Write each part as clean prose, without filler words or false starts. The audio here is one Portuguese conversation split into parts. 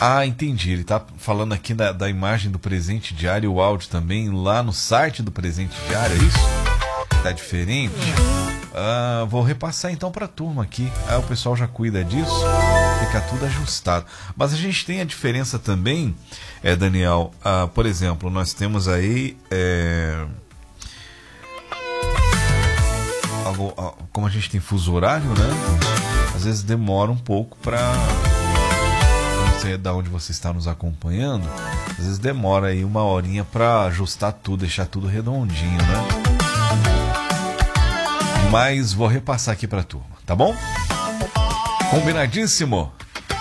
Ah, entendi. Ele tá falando aqui da imagem do presente diário e o áudio também lá no site do presente diário, é isso? Tá diferente? Vou repassar então para a turma aqui. O pessoal já cuida disso, fica tudo ajustado. Mas a gente tem a diferença também, Daniel. Por exemplo, nós temos aí como a gente tem fuso horário, né? Às vezes demora um pouco para, não sei de onde você está nos acompanhando, às vezes demora aí uma horinha para ajustar tudo, deixar tudo redondinho, né? Mas vou repassar aqui para a turma, tá bom? Combinadíssimo?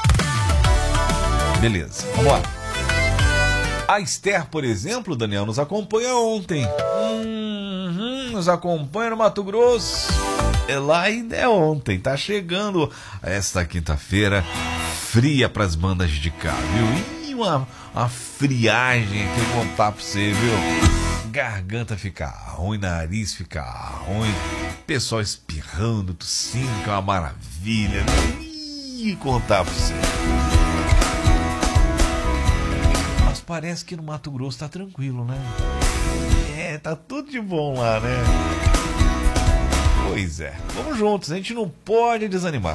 Beleza, vamos lá. A Esther, por exemplo, Daniel, nos acompanha ontem. Nos acompanha no Mato Grosso. Lá ainda é ontem. Tá chegando esta quinta-feira fria para as bandas de cá, viu? E uma friagem que eu vou contar pra você, viu? Garganta fica ruim, nariz fica ruim, pessoal espirrando, tossindo, que é uma maravilha. E contar pra você. Mas parece que no Mato Grosso tá tranquilo, né? Tá tudo de bom lá, né? Pois é, vamos juntos, a gente não pode desanimar.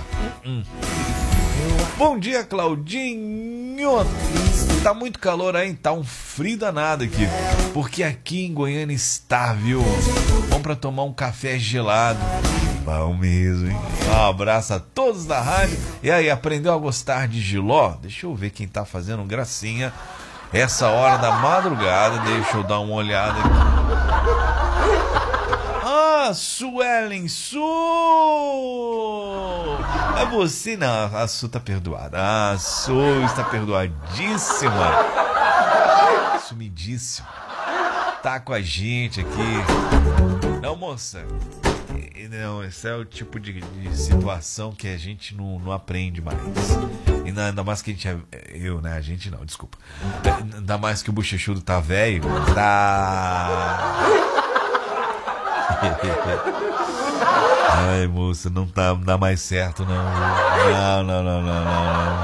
Bom dia, Claudinho. Tá muito calor aí, tá um frio danado aqui. Porque aqui em Goiânia está, viu? Vamos pra tomar um café gelado. Bom mesmo, hein? Um abraço a todos da rádio. E aí, aprendeu a gostar de Giló? Deixa eu ver quem tá fazendo gracinha essa hora da madrugada. Deixa eu dar uma olhada aqui. Suelen Su! É você? Não, a Su tá perdoada. A Su está perdoadíssima. Sumidíssima. Tá com a gente aqui. Não, moça. Não, esse é o tipo de situação que a gente não aprende mais. E ainda mais que a gente eu, né? A gente não, desculpa. Ainda mais que o bochechudo tá velho. Tá... Ai, moça, não dá mais certo, não. Não.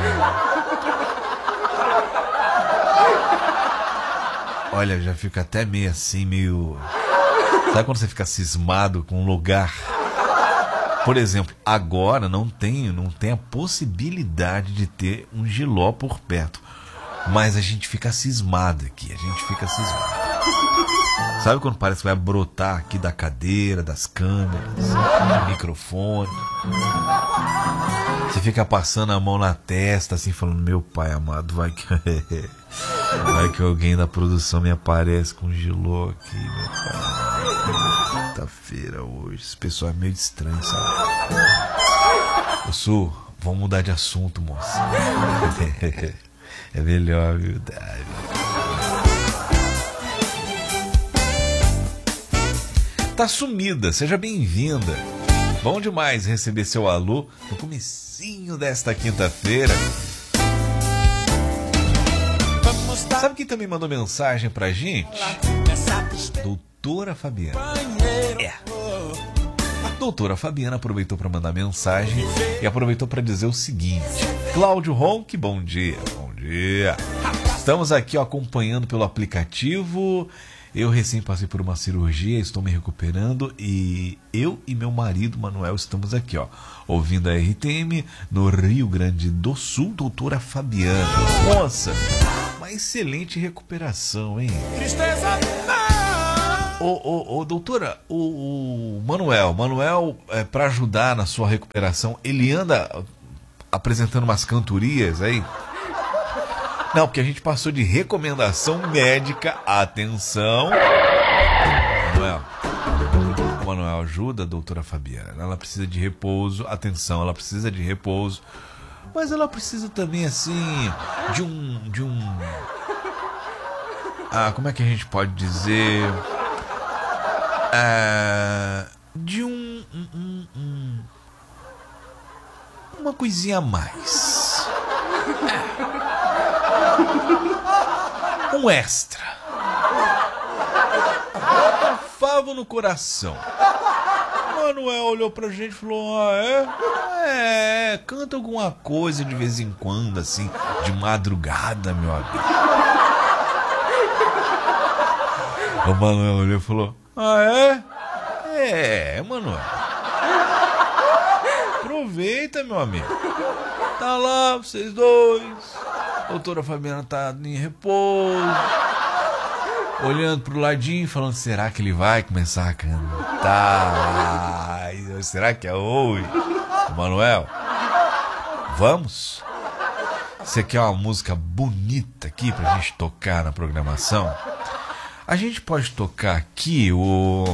Olha, já fico até meio assim, meio... Sabe quando você fica cismado com um lugar? Por exemplo, agora não tem a possibilidade de ter um Giló por perto. Mas a gente fica cismado aqui, Sabe quando parece que vai brotar aqui da cadeira, das câmeras, do microfone? Você fica passando a mão na testa, assim, falando, meu pai amado, vai que alguém da produção me aparece com um Giló aqui, meu pai. Quinta-feira hoje, esse pessoal é meio estranho, sabe? Ô Su, vamos mudar de assunto, moça. É melhor, viu? Tá sumida, seja bem-vinda. Bom demais receber seu alô no comecinho desta quinta-feira. Sabe quem também mandou mensagem pra gente? Doutora Fabiana. A doutora Fabiana aproveitou para mandar mensagem e aproveitou para dizer o seguinte: Cláudio Ronque, bom dia. Bom dia. Estamos aqui acompanhando pelo aplicativo. Eu recém passei por uma cirurgia, estou me recuperando e eu e meu marido Manuel estamos aqui, ouvindo a RTM no Rio Grande do Sul, doutora Fabiana. Nossa, uma excelente recuperação, hein? Doutora, o Manuel, para ajudar na sua recuperação, ele anda apresentando umas cantorias aí? Não, porque a gente passou de recomendação médica. Atenção. Manuel, ajuda a doutora Fabiana. Ela precisa de repouso. Atenção, ela precisa de repouso. Mas ela precisa também, assim, de um... como é que a gente pode dizer? De uma coisinha a mais. Um extra. Um favo no coração. Manuel olhou pra gente e falou: ah, é? Canta alguma coisa de vez em quando, assim, de madrugada, meu amigo. O Manuel olhou e falou: ah, é? É, Manuel. Aproveita, meu amigo. Tá lá, vocês dois. A doutora Fabiana tá em repouso, olhando pro ladinho, falando: será que ele vai começar a cantar? Será que é hoje? Manuel, vamos? Você quer uma música bonita aqui pra gente tocar na programação? A gente pode tocar aqui o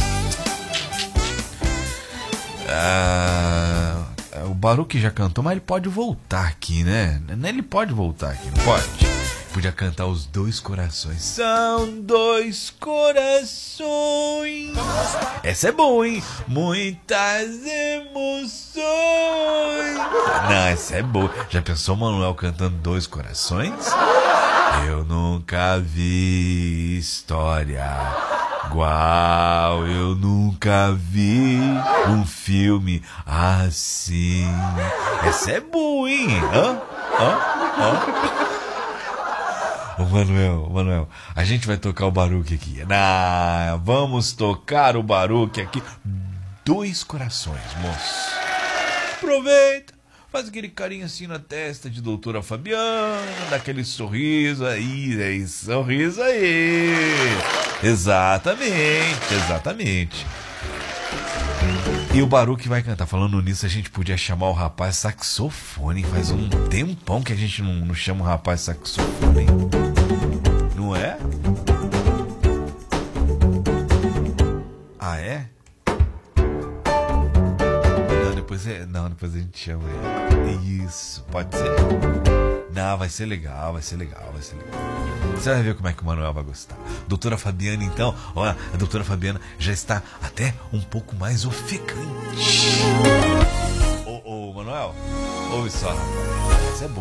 Baruque já cantou, mas ele pode voltar aqui, né? Ele pode voltar aqui, não pode? Podia cantar Os Dois Corações. São dois corações. Essa é boa, hein? Muitas emoções. Não, essa é boa. Já pensou o Manuel cantando Dois Corações? Eu nunca vi história igual, eu nunca vi um filme assim. Essa é boa, hein? Ô Manuel, a gente vai tocar o Baruque aqui. Vamos tocar o Baruque aqui. Dois Corações, moço. Aproveita, faz aquele carinho assim na testa de doutora Fabiana, dá aquele sorriso aí, sorriso aí. Exatamente. E o Baruque vai cantar. Falando nisso, a gente podia chamar o rapaz saxofone. Faz um tempão que a gente não chama o rapaz saxofone. Não é? Ah, é? Depois a gente chama ele. Isso, pode ser? Não, vai ser legal. Você vai ver como é que o Manuel vai gostar. Doutora Fabiana, então, olha, a doutora Fabiana já está até um pouco mais ofegante. Ô, Manuel, ouve só, rapaz. Essa é boa.